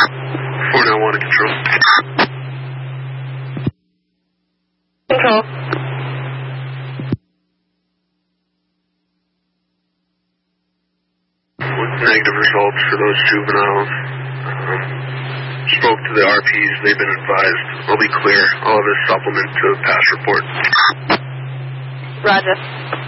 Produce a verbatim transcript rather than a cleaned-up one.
four nine one to control. Control. With negative results for those juveniles. Um, spoke to the R Ps. They've been advised. I'll be clear. I'll have a supplement to the pass report. Roger.